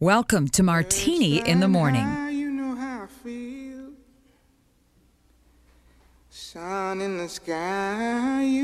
Welcome to Martini in the Morning. You know how I feel. Sun in the sky, you